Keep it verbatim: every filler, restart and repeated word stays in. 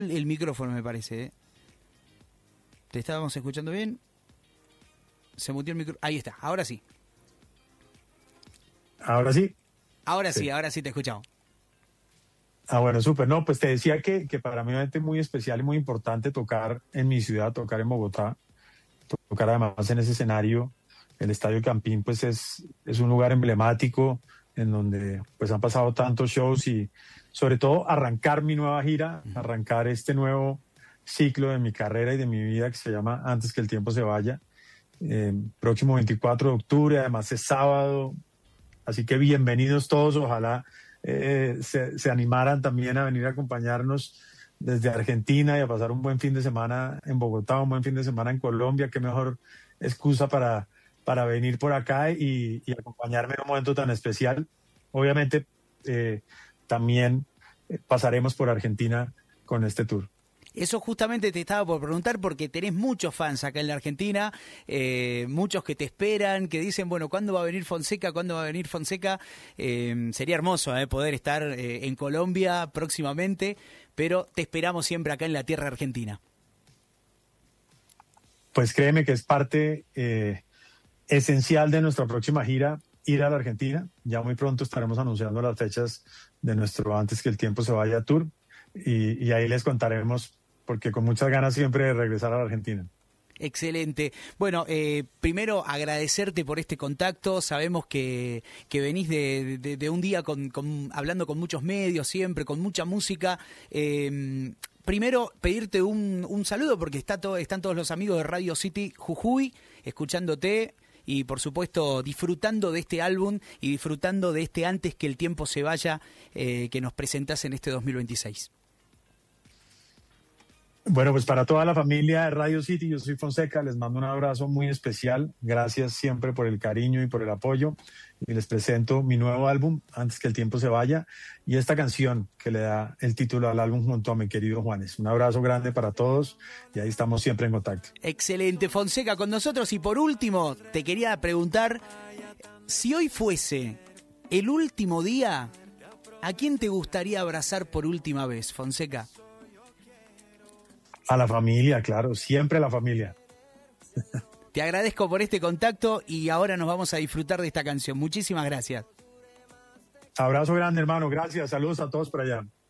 el micrófono, me parece. ¿eh? ¿Te estábamos escuchando bien? Se mutió el micrófono. Ahí está, ahora sí. ¿Ahora sí? Ahora sí, sí ahora sí te escuchamos. Ah, bueno, súper. No, pues te decía que, que para mí es muy especial y muy importante tocar en mi ciudad, tocar en Bogotá, tocar además en ese escenario. El Estadio Campín, pues es, es un lugar emblemático en donde pues han pasado tantos shows y sobre todo arrancar mi nueva gira, arrancar este nuevo ciclo de mi carrera y de mi vida que se llama Antes que el tiempo se vaya. Eh, próximo veinticuatro de octubre, además es sábado, así que bienvenidos todos, ojalá eh, se, se animaran también a venir a acompañarnos desde Argentina y a pasar un buen fin de semana en Bogotá, un buen fin de semana en Colombia, qué mejor excusa para, para venir por acá y, y acompañarme en un momento tan especial. Obviamente eh, también pasaremos por Argentina con este tour. Eso justamente te estaba por preguntar porque tenés muchos fans acá en la Argentina, eh, muchos que te esperan, que dicen, bueno, ¿cuándo va a venir Fonseca? ¿Cuándo va a venir Fonseca? Eh, sería hermoso eh, poder estar eh, en Colombia próximamente, pero te esperamos siempre acá en la tierra argentina. Pues créeme que es parte eh, esencial de nuestra próxima gira, ir a la Argentina. Ya muy pronto estaremos anunciando las fechas de nuestro Antes que el tiempo se vaya tour y, y ahí les contaremos, porque con muchas ganas siempre de regresar a la Argentina. Excelente. Bueno, eh, primero agradecerte por este contacto. Sabemos que, que venís de, de, de un día con, con, hablando con muchos medios, siempre, con mucha música. Eh, primero, pedirte un, un saludo, porque está todo, están todos los amigos de Radio City Jujuy escuchándote y, por supuesto, disfrutando de este álbum y disfrutando de este Antes que el tiempo se vaya eh, que nos presentás en este dos mil veintiséis. Bueno, pues para toda la familia de Radio City, yo soy Fonseca, les mando un abrazo muy especial, gracias siempre por el cariño y por el apoyo, y les presento mi nuevo álbum, Antes que el tiempo se vaya, y esta canción que le da el título al álbum junto a mi querido Juanes. Un abrazo grande para todos, y ahí estamos siempre en contacto. Excelente, Fonseca, con nosotros. Y por último, te quería preguntar, si hoy fuese el último día, ¿a quién te gustaría abrazar por última vez, Fonseca? A la familia, claro, siempre a la familia. Te agradezco por este contacto y ahora nos vamos a disfrutar de esta canción. Muchísimas gracias. Abrazo grande, hermano. Gracias. Saludos a todos por allá.